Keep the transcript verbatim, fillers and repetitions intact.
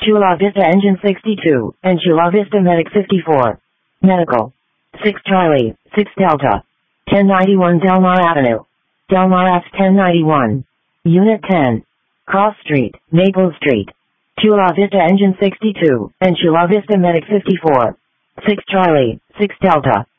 Chula Vista Engine sixty-two, and Chula Vista Medic fifty-four. Medical. six Charlie, six Delta. ten ninety-one Delmar Avenue. Delmar F ten ninety-one. Unit ten. Cross Street, Maple Street. Chula Vista Engine sixty-two, and Chula Vista Medic fifty-four. six Charlie, six Delta.